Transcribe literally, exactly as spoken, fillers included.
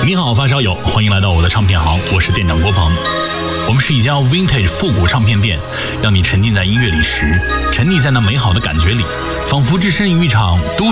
你好，发烧友，欢迎来到我的唱片行，我是店长郭鹏。我们是一家 vintage 复古唱片店，让你沉浸在音乐里时，沉溺在那美好的感觉里，仿佛置身于一场都